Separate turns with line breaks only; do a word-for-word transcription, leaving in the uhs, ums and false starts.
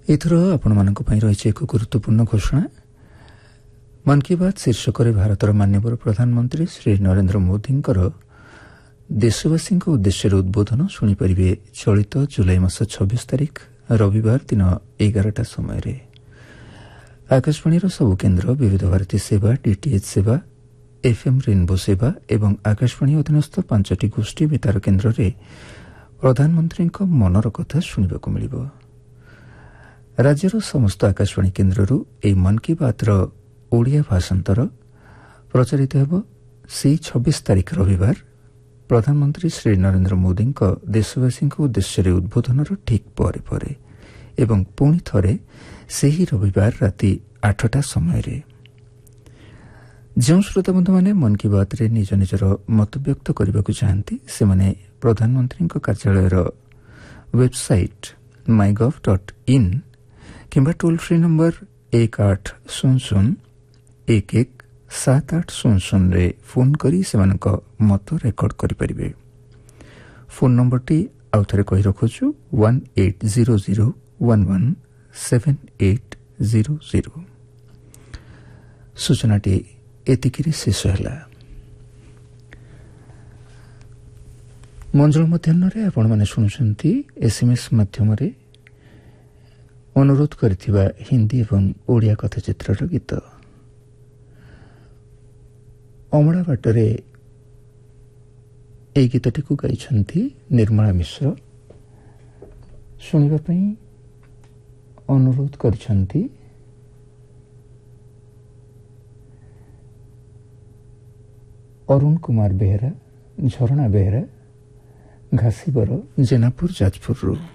ଏଥର ଆପଣମାନଙ୍କ ପାଇଁ ରହିଛି ଏକ ଗୁରୁତ୍ୱପୂର୍ଣ୍ଣ ଘୋଷଣା। ମନ୍ କି ବାତ୍ ଶୀର୍ଷକରେ ଭାରତର ମାନ୍ୟବର ପ୍ରଧାନମନ୍ତ୍ରୀ ଶ୍ରୀ ନରେନ୍ଦ୍ର ମୋଦିଙ୍କର ଦେଶବାସୀଙ୍କ ଉଦ୍ଦେଶ୍ୟରେ ଉଦ୍ବୋଧନ ଶୁଣିପାରିବେ ଚଳିତ ଜୁଲାଇ ମାସ ଛବିଶ ତାରିଖ ରବିବାର ଦିନ ଏଗାରଟା ସମୟରେ। ଆକାଶବାଣୀର ସବୁ କେନ୍ଦ୍ର, ବିବିଧ ଭାରତୀ ସେବା, ଡିଟିଏଚ୍ ସେବା, ଏଫ୍ଏମ୍ ରେନ୍ବୋ ସେବା ଏବଂ ଆକାଶବାଣୀ ଅଧୀନସ୍ଥ ପାଞ୍ଚଟି ଗୋଷ୍ଠୀ ବେତାର କେନ୍ଦ୍ରରେ ପ୍ରଧାନମନ୍ତ୍ରୀଙ୍କ ମନର କଥା ଶୁଣିବାକୁ ମିଳିବ। ରାଜ୍ୟର ସମସ୍ତ ଆକାଶବାଣୀ କେନ୍ଦ୍ରରୁ ଏହି ମନ୍ କି ବାତ୍ର ଓଡ଼ିଆ ଭାଷାନ୍ତର ପ୍ରଚାରିତ ହେବ ସେହି ଛବିଶ ତାରିଖ ରବିବାର ପ୍ରଧାନମନ୍ତ୍ରୀ ଶ୍ରୀ ନରେନ୍ଦ୍ର ମୋଦିଙ୍କ ଦେଶବାସୀଙ୍କ ଉଦ୍ଦେଶ୍ୟରେ ଉଦ୍ବୋଧନର ଠିକ୍ ପରେ ପରେ ଏବଂ ପୁଣି ଥରେ ସେହି ରବିବାର ରାତି ଆଠଟା ସମୟରେ। ଯେଉଁ ଶ୍ରୋତାବନ୍ଧୁମାନେ ମନ୍ କି ବାତ୍ରେ ନିଜ ନିଜର ମତବ୍ୟକ୍ତ କରିବାକୁ ଚାହାନ୍ତି ସେମାନେ ପ୍ରଧାନମନ୍ତ୍ରୀଙ୍କ କାର୍ଯ୍ୟାଳୟର website my gov dot in କିମ୍ବା ଟୋଲ୍ ଫ୍ରି ନମ୍ବର ଏକ ଆଠ ଶୂନ ଶୂନ ଏକ ଏକ ସାତ ଆଠ ଶୂନ ଶୂନରେ ଫୋନ୍ କରି ସେମାନଙ୍କ ମତ ରେକର୍ଡ କରିପାରିବେ। ଫୋନ୍ ନମ୍ବରଟି ଆଉଥରେ କହି ରଖୁଛୁ one eight zero zero one one seven eight zero zero. ସୂଚନାଟି ଏତିକିରେ ଶେଷ ହେଲା। ମଞ୍ଜଳ ମଧ୍ୟାହ୍ନରେ ଆପଣମାନେ ଶୁଣୁଛନ୍ତି ଏସ୍ଏମ୍ଏସ୍ ମାଧ୍ୟମରେ ଅନୁରୋଧ କରିଥିବା ହିନ୍ଦୀ ଏବଂ ଓଡ଼ିଆ କଥାଚିତ୍ରର ଗୀତ। ଅମଳା ବାଟରେ ଏହି ଗୀତଟିକୁ ଗାଇଛନ୍ତି ନିର୍ମଳା ମିଶ୍ର। ଶୁଣିବା ପାଇଁ ଅନୁରୋଧ କରିଛନ୍ତି ଅରୁଣ କୁମାର ବେହେରା, ଝରଣା ବେହେରା, ଘାସିବର, ଜେନାପୁର, ଯାଜପୁରରୁ।